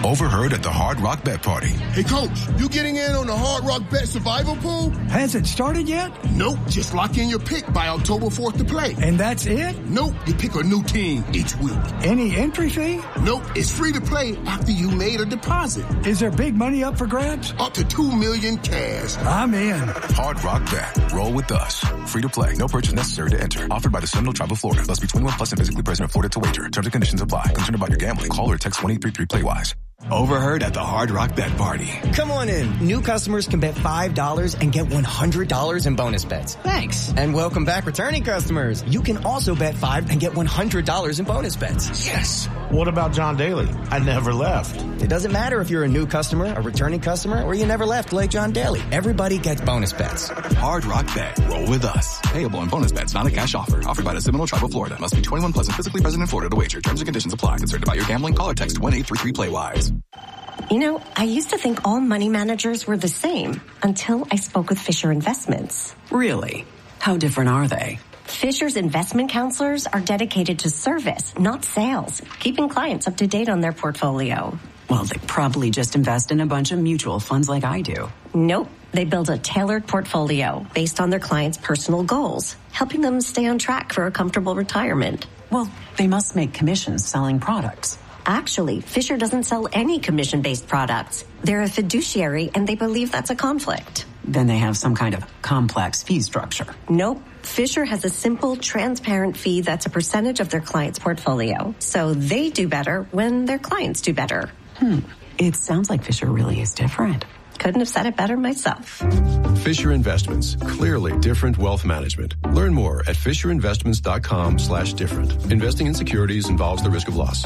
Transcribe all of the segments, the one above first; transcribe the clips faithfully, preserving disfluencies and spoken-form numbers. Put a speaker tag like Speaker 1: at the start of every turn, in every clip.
Speaker 1: Overheard at the Hard Rock Bet Party.
Speaker 2: Hey, Coach, you getting in on the Hard Rock Bet Survival Pool?
Speaker 3: Has it started yet?
Speaker 2: Nope. Just lock in your pick by October fourth to play.
Speaker 3: And that's it?
Speaker 2: Nope. You pick a new team each week.
Speaker 3: Any entry fee?
Speaker 2: Nope. It's free to play after you made a deposit.
Speaker 3: Is there big money up for grabs?
Speaker 2: Up to two million cash.
Speaker 3: I'm in.
Speaker 1: Hard Rock Bet. Roll with us. Free to play. No purchase necessary to enter. Offered by the Seminole Tribe of Florida. Must be twenty-one plus and physically present in Florida to wager. Terms and conditions apply. Concerned about your gambling? Call or text one eight three three play wise.
Speaker 4: Overheard at the Hard Rock Bet Party.
Speaker 5: Come on in. New customers can bet five dollars and get one hundred dollars in bonus bets.
Speaker 6: Thanks.
Speaker 5: And welcome back returning customers. You can also bet five and get one hundred dollars in bonus bets.
Speaker 6: Yes.
Speaker 7: What about John Daly? I never left.
Speaker 5: It doesn't matter if you're a new customer, a returning customer, or you never left like John Daly. Everybody gets bonus bets.
Speaker 4: Hard Rock Bet. Roll with us. Payable on bonus bets, not a cash offer. Offered by the Seminole Tribe of Florida. Must be twenty-one plus and physically present in Florida to wager. Terms and conditions apply. Concerned about your gambling? Call or text one eight three three play wise.
Speaker 8: You know, I used to think all money managers were the same until I spoke with Fisher Investments.
Speaker 9: Really? How different are they?
Speaker 8: Fisher's investment counselors are dedicated to service, not sales, keeping clients up to date on their portfolio.
Speaker 9: Well, they probably just invest in a bunch of mutual funds like I do.
Speaker 8: Nope. They build a tailored portfolio based on their clients' personal goals, helping them stay on track for a comfortable retirement.
Speaker 9: Well, they must make commissions selling products.
Speaker 8: Actually, Fisher doesn't sell any commission-based products. They're a fiduciary, and they believe that's a conflict.
Speaker 9: Then they have some kind of complex fee structure.
Speaker 8: Nope. Fisher has a simple, transparent fee that's a percentage of their client's portfolio. So they do better when their clients do better.
Speaker 9: Hmm. It sounds like Fisher really is different.
Speaker 8: Couldn't have said it better myself.
Speaker 10: Fisher Investments. Clearly different wealth management. Learn more at fisherinvestments.com slash different. Investing in securities involves the risk of loss.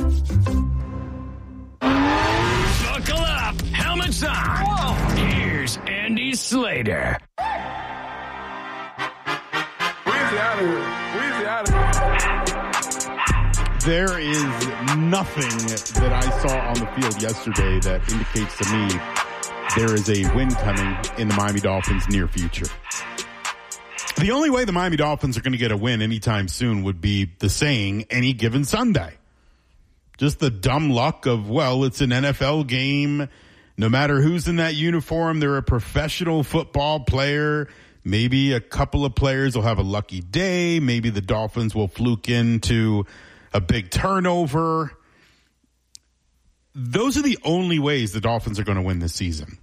Speaker 11: Buckle up. Helmets on. Whoa. Here's Andy Slater.
Speaker 12: Weezy out of here. Weezy out of here. There is nothing that I saw on the field yesterday that indicates to me there is a win coming in the Miami Dolphins' near future. The only way the Miami Dolphins are going to get a win anytime soon would be the saying, any given Sunday. Just the dumb luck of, well, it's an N F L game. No matter who's in that uniform, they're a professional football player. Maybe a couple of players will have a lucky day. Maybe the Dolphins will fluke into a big turnover. Those are the only ways the Dolphins are going to win this season.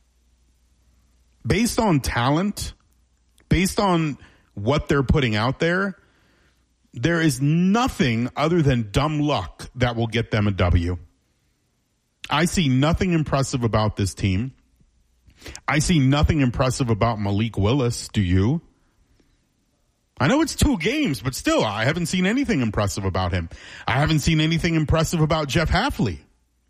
Speaker 12: Based on talent, based on what they're putting out there, there is nothing other than dumb luck that will get them a W. I see nothing impressive about this team. I see nothing impressive about Malik Willis. Do you? I know it's two games, but still, I haven't seen anything impressive about him. I haven't seen anything impressive about Jeff Hafley.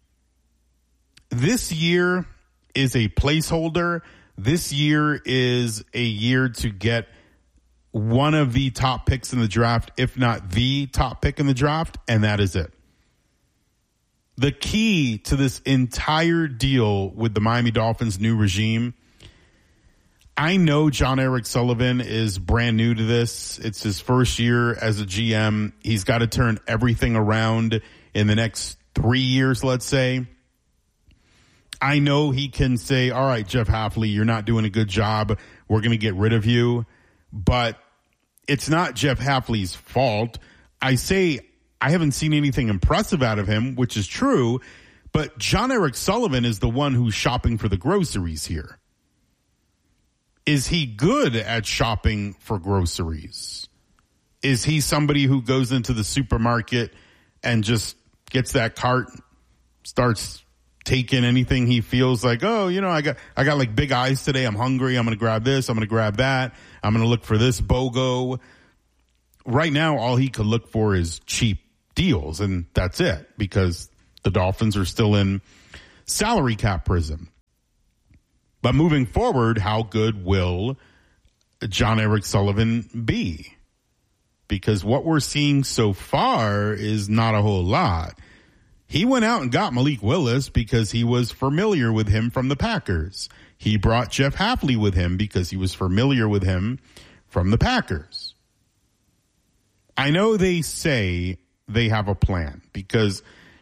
Speaker 12: This year is a placeholder. This year is a year to get one of the top picks in the draft, if not the top pick in the draft, and that is it. The key to this entire deal with the Miami Dolphins' new regime, I know John Eric Sullivan is brand new to this. It's his first year as a G M. He's got to turn everything around in the next three years, let's say. I know he can say, all right, Jeff Hafley, you're not doing a good job. We're going to get rid of you. But it's not Jeff Hafley's fault. I say I haven't seen anything impressive out of him, which is true. But John Eric Sullivan is the one who's shopping for the groceries here. Is he good at shopping for groceries? Is he somebody who goes into the supermarket and just gets that cart, starts taking anything he feels like, oh, you know, I got I got like big eyes today. I'm hungry. I'm going to grab this. I'm going to grab that. I'm going to look for this BOGO. Right now, all he could look for is cheap deals, and that's it, because the Dolphins are still in salary cap prison. But moving forward, how good will John Eric Sullivan be? Because what we're seeing so far is not a whole lot. He went out and got Malik Willis because he was familiar with him from the Packers. He brought Jeff Hafley with him because he was familiar with him from the Packers. I know they say they have a plan because,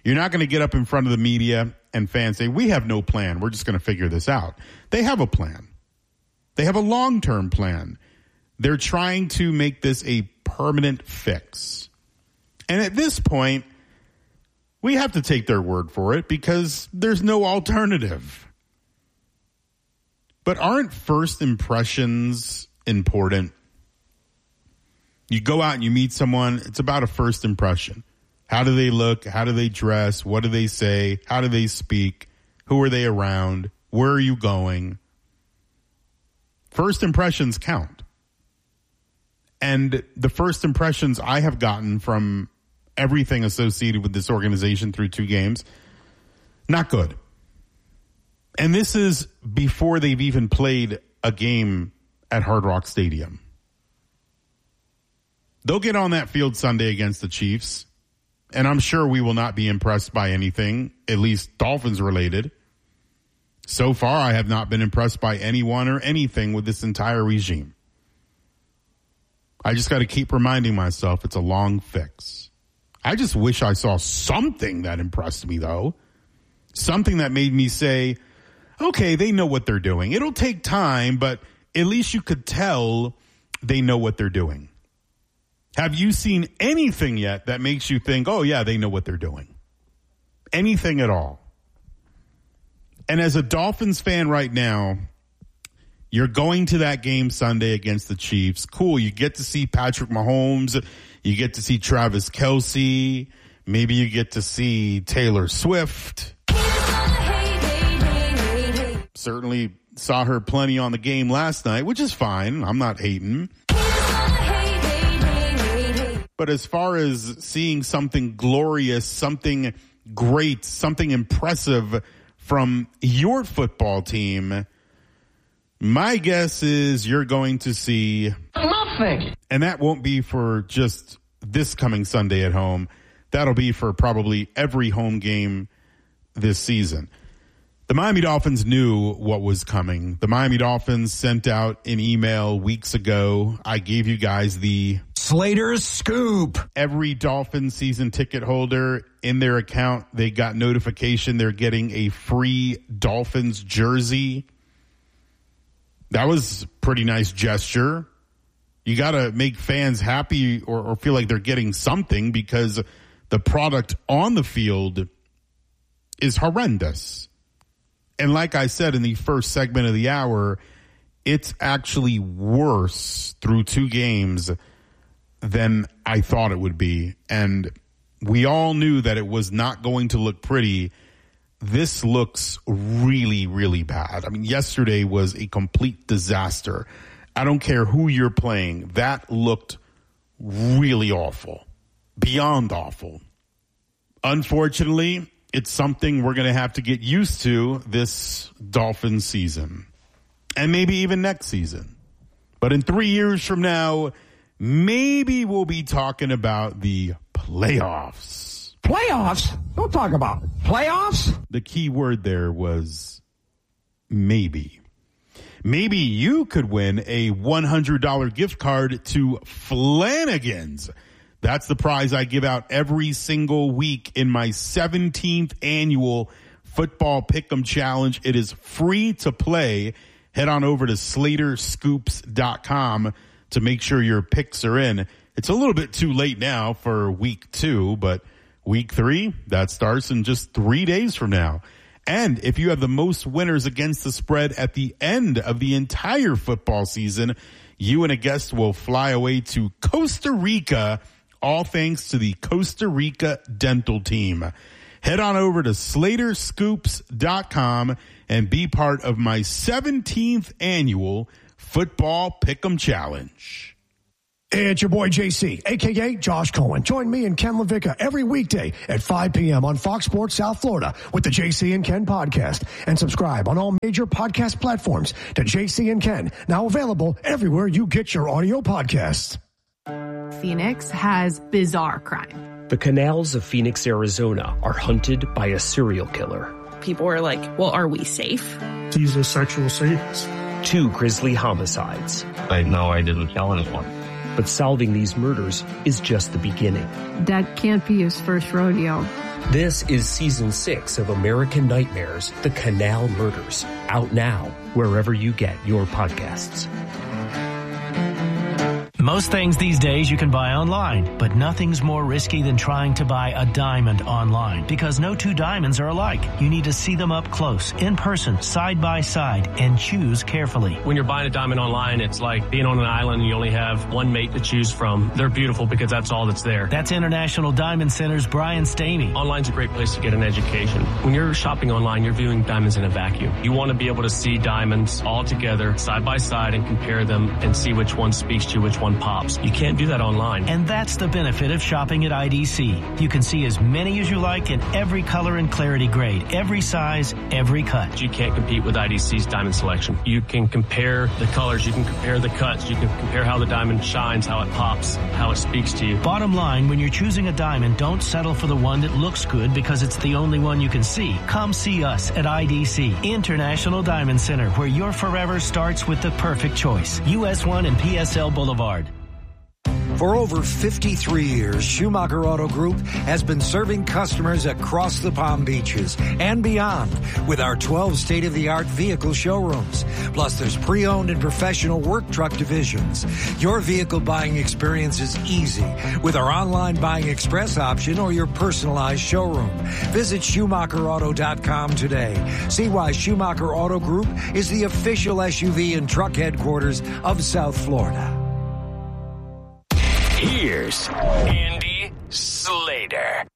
Speaker 12: You're not going to get up in front of the media and fans say, we have no plan. We're just going to figure this out. They have a plan. They have a long-term plan. They're trying to make this a permanent fix. And at this point, we have to take their word for it because there's no alternative. But aren't first impressions important? You go out and you meet someone, it's about a first impression. How do they look? How do they dress? What do they say? How do they speak? Who are they around? Where are you going? First impressions count. And the first impressions I have gotten from everything associated with this organization through two games, not good. And this is before they've even played a game at Hard Rock Stadium. They'll get on that field Sunday against the Chiefs, and I'm sure we will not be impressed by anything, at least Dolphins related. So far, I have not been impressed by anyone or anything with this entire regime. I just got to keep reminding myself it's a long fix. I just wish I saw something that impressed me, though. Something that made me say, okay, they know what they're doing. It'll take time, but at least you could tell they know what they're doing. Have you seen anything yet that makes you think, oh, yeah, they know what they're doing? Anything at all? And as a Dolphins fan right now, you're going to that game Sunday against the Chiefs. Cool. You get to see Patrick Mahomes. You get to see Travis Kelce. Maybe you get to see Taylor Swift. Certainly saw her plenty on the game last night, which is fine. I'm not hating. But as far as seeing something glorious, something great, something impressive from your football team, my guess is you're going to see nothing. And that won't be for just this coming Sunday at home. That'll be for probably every home game this season. The Miami Dolphins knew what was coming. The Miami Dolphins sent out an email weeks ago. I gave you guys the
Speaker 3: Slater's Scoop.
Speaker 12: Every Dolphins season ticket holder in their account, they got notification they're getting a free Dolphins jersey. That was a pretty nice gesture. You got to make fans happy or, or feel like they're getting something because the product on the field is horrendous. And like I said in the first segment of the hour, it's actually worse through two games than I thought it would be. And we all knew that it was not going to look pretty. This looks really, really bad. I mean, yesterday was a complete disaster. I don't care who you're playing. That looked really awful, beyond awful. Unfortunately, it's something we're going to have to get used to this Dolphins season and maybe even next season. But in three years from now, maybe we'll be talking about the playoffs.
Speaker 3: Playoffs? Don't talk about it. Playoffs?
Speaker 12: The key word there was maybe. Maybe you could win a one hundred dollars gift card to Flanagan's. That's the prize I give out every single week in my seventeenth annual Football Pick'em Challenge. It is free to play. Head on over to Slater Scoops dot com to make sure your picks are in. It's a little bit too late now for week two, but week three, that starts in just three days from now. And if you have the most winners against the spread at the end of the entire football season, you and a guest will fly away to Costa Rica, all thanks to the Costa Rica Dental Team. Head on over to Slater Scoops dot com and be part of my seventeenth annual Football Pick'em Challenge.
Speaker 6: Hey, it's your boy J C, a k a. Josh Cohen. Join me and Ken LaVicka every weekday at five p.m. on Fox Sports South Florida with the J C and Ken podcast. And subscribe on all major podcast platforms to J C and Ken, now available everywhere you get your audio podcasts.
Speaker 13: Phoenix has bizarre crime.
Speaker 14: The canals of Phoenix, Arizona are hunted by a serial killer.
Speaker 13: People are like, well, are we safe?
Speaker 15: These are sexual safes.
Speaker 14: Two grisly homicides.
Speaker 16: I know I didn't kill anyone.
Speaker 14: But solving these murders is just the beginning.
Speaker 17: That can't be his first rodeo.
Speaker 14: This is season six of American Nightmares, The Canal Murders, out now wherever you get your podcasts.
Speaker 17: Most things these days you can buy online, but nothing's more risky than trying to buy a diamond online, because no two diamonds are alike. You need to see them up close, in person, side by side, and choose carefully.
Speaker 18: When you're buying a diamond online, it's like being on an island and you only have one mate to choose from. They're beautiful because that's all that's there.
Speaker 17: That's International Diamond Center's Brian Stamey.
Speaker 18: Online's a great place to get an education. When you're shopping online, you're viewing diamonds in a vacuum. You want to be able to see diamonds all together, side by side, and compare them and see which one speaks to you, which one pops. You can't do that online.
Speaker 17: And that's the benefit of shopping at I D C. You can see as many as you like in every color and clarity grade, every size, every cut.
Speaker 18: You can't compete with I D C's diamond selection. You can compare the colors, you can compare the cuts, you can compare how the diamond shines, how it pops, how it speaks to you.
Speaker 17: Bottom line, when you're choosing a diamond, don't settle for the one that looks good because it's the only one you can see. Come see us at I D C, International Diamond Center, where your forever starts with the perfect choice. U S one and P S L Boulevard.
Speaker 19: For over fifty-three years, Schumacher Auto Group has been serving customers across the Palm Beaches and beyond with our twelve state-of-the-art vehicle showrooms. Plus, there's pre-owned and professional work truck divisions. Your vehicle buying experience is easy with our online buying express option or your personalized showroom. Visit Schumacher Auto dot com today. See why Schumacher Auto Group is the official S U V and truck headquarters of South Florida.
Speaker 11: Here's Andy Slater.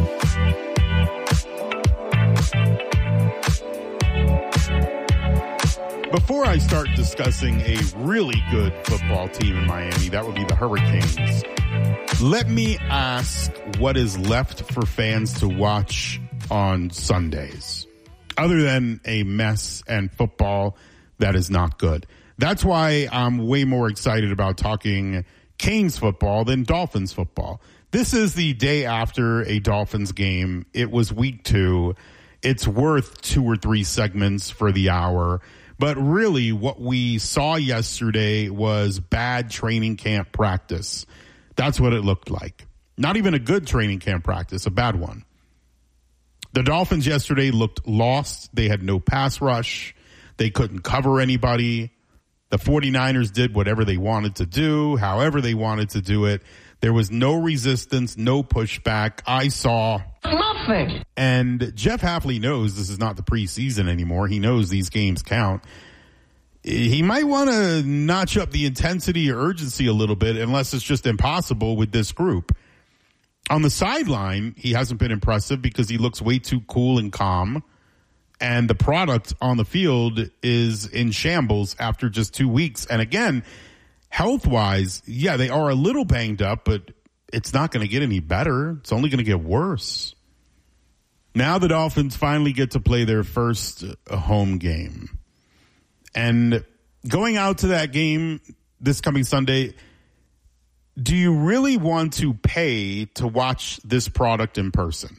Speaker 12: Before I start discussing a really good football team in Miami, that would be the Hurricanes, let me ask what is left for fans to watch on Sundays, other than a mess and football that is not good. That's why I'm way more excited about talking Canes football than Dolphins football. This is the day after a Dolphins game. It was week two. It's worth two or three segments for the hour. But really what we saw yesterday was bad training camp practice. That's what it looked like. Not even a good training camp practice, a bad one. The Dolphins yesterday looked lost. They had no pass rush. They couldn't cover anybody. The 49ers did whatever they wanted to do, however they wanted to do it. There was no resistance, no pushback. I saw nothing. And Jeff Hafley knows this is not the preseason anymore. He knows these games count. He might want to notch up the intensity or urgency a little bit, unless it's just impossible with this group. On the sideline, he hasn't been impressive because he looks way too cool and calm. And the product on the field is in shambles after just two weeks. And again, health-wise, yeah, they are a little banged up, but it's not going to get any better. It's only going to get worse. Now the Dolphins finally get to play their first home game. And going out to that game this coming Sunday, do you really want to pay to watch this product in person?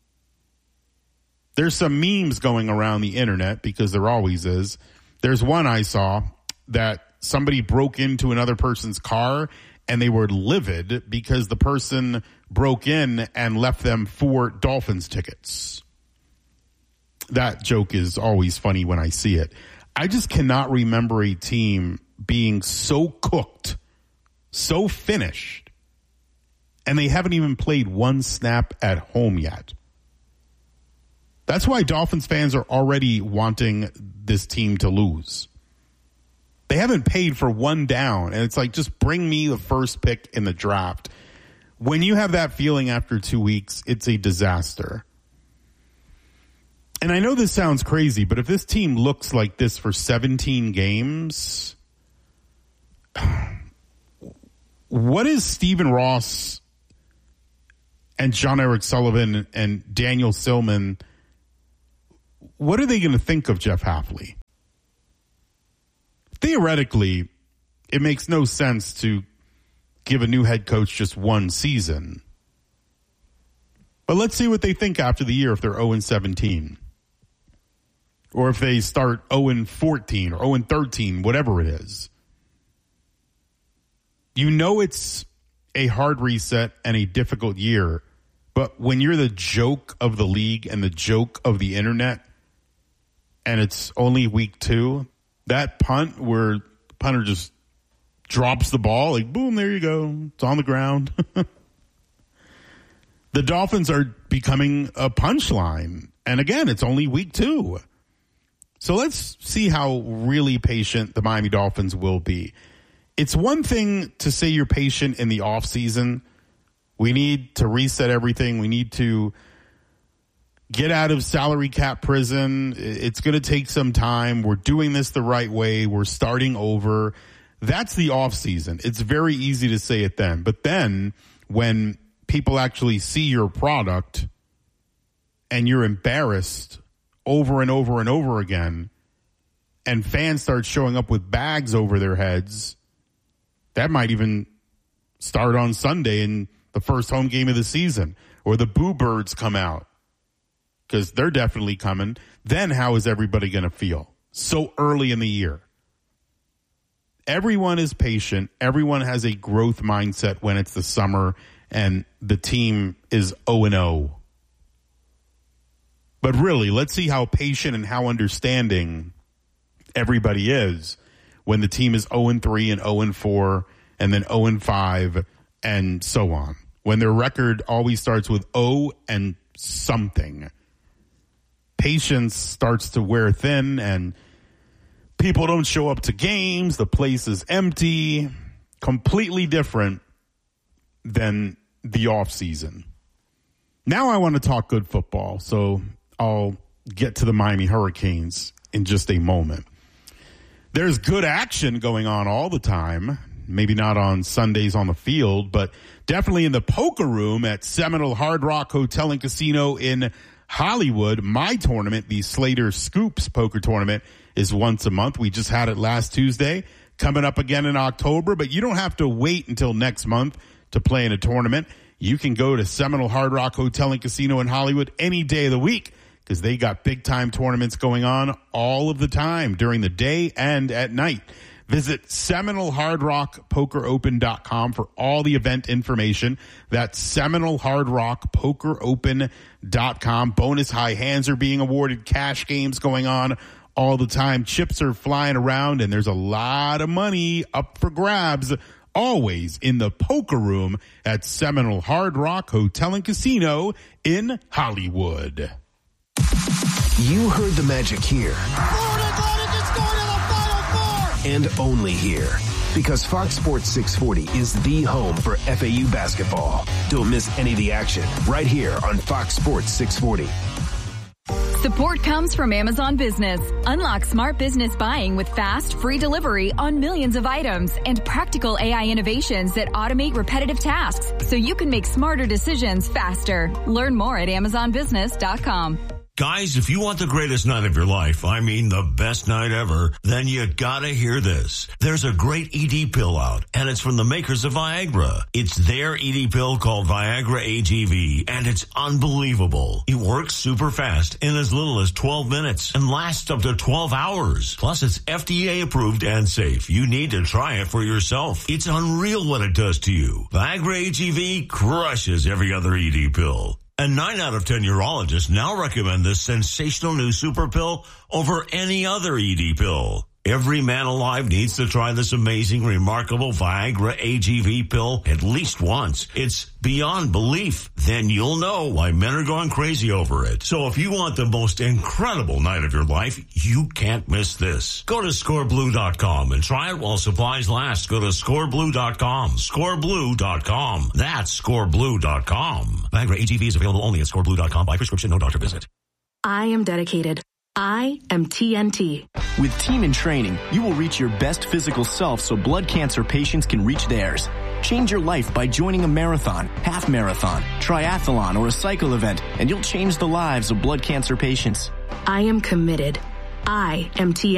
Speaker 12: There's some memes going around the internet, because there always is. There's one I saw that somebody broke into another person's car and they were livid because the person broke in and left them four Dolphins tickets. That joke is always funny when I see it. I just cannot remember a team being so cooked, so finished, and they haven't even played one snap at home yet. That's why Dolphins fans are already wanting this team to lose. They haven't paid for one down, and it's like, just bring me the first pick in the draft. When you have that feeling after two weeks, it's a disaster. And I know this sounds crazy, but if this team looks like this for seventeen games, what is Stephen Ross and John Eric Sullivan and Daniel Silman, what are they going to think of Jeff Hafley? Theoretically, it makes no sense to give a new head coach just one season. But let's see what they think after the year if they're oh and seventeen. Or if they start oh and fourteen or oh and thirteen, whatever it is. You know it's a hard reset and a difficult year But when you're the joke of the league and the joke of the internet, and it's only week two, that punt where the punter just drops the ball, like, boom, there you go. It's on the ground. The Dolphins are becoming a punchline. And again, it's only week two. So let's see how really patient the Miami Dolphins will be. It's one thing to say you're patient in the offseason. We need to reset everything. We need to get out of salary cap prison. It's going to take some time. We're doing this the right way. We're starting over. That's the offseason. It's very easy to say it then. But then when people actually see your product and you're embarrassed over and over and over again, and fans start showing up with bags over their heads, that might even start on Sunday in the first home game of the season, or the Boo Birds come out, because they're definitely coming. Then how is everybody going to feel so early in the year? Everyone is patient. Everyone has a growth mindset when it's the summer and the team is oh and oh. But really, let's see how patient and how understanding everybody is when the team is oh and three and oh and four and then oh and five and so on. When their record always starts with O and something. Patience starts to wear thin and people don't show up to games. The place is empty. Completely different than the offseason. Now I want to talk good football, so I'll get to the Miami Hurricanes in just a moment. There's good action going on all the time. Maybe not on Sundays on the field, but definitely in the poker room at Seminole Hard Rock Hotel and Casino in Hollywood. My tournament, the Slater Scoops Poker Tournament, is once a month. We just had it last Tuesday, coming up again in October, but you don't have to wait until next month to play in a tournament. You can go to Seminole Hard Rock Hotel and Casino in Hollywood any day of the week, because they got big-time tournaments going on all of the time during the day and at night. Visit Seminole Hard Rock Poker Open dot com for all the event information. That's Seminole Hard Rock Poker Open dot com. Bonus high hands are being awarded. Cash games going on all the time. Chips are flying around, and there's a lot of money up for grabs always in the poker room at Seminole Hard Rock Hotel and Casino in Hollywood.
Speaker 20: You heard the magic here. And only here. Because Fox Sports six forty is the home for F A U basketball. Don't miss any of the action right here on Fox Sports six forty.
Speaker 21: Support comes from Amazon Business. Unlock smart business buying with fast, free delivery on millions of items and practical A I innovations that automate repetitive tasks so you can make smarter decisions faster. Learn more at amazon business dot com.
Speaker 22: Guys, if you want the greatest night of your life, I mean the best night ever, then you gotta hear this. There's a great E D pill out, and it's from the makers of Viagra. It's their E D pill called Viagra A G V, and it's unbelievable. It works super fast in as little as twelve minutes and lasts up to twelve hours. Plus, it's F D A approved and safe. You need to try it for yourself. It's unreal what it does to you. Viagra A G V crushes every other E D pill. And nine out of ten urologists now recommend this sensational new super pill over any other E D pill. Every man alive needs to try this amazing, remarkable Viagra A G V pill at least once. It's beyond belief. Then you'll know why men are going crazy over it. So if you want the most incredible night of your life, you can't miss this. Go to score blue dot com and try it while supplies last. Go to score blue dot com. score blue dot com. That's score blue dot com. Viagra A G V is available only at score blue dot com by prescription, no doctor visit.
Speaker 23: I am dedicated. I am T N T.
Speaker 24: With Team in Training, you will reach your best physical self so blood cancer patients can reach theirs. Change your life by joining a marathon, half marathon, triathlon, or a cycle event, and you'll change the lives of blood cancer patients.
Speaker 23: I am committed. I am T N T.